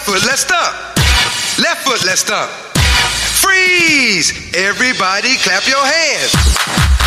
foot, let's stomp. Left foot, let's stomp. Freeze! Everybody clap your hands.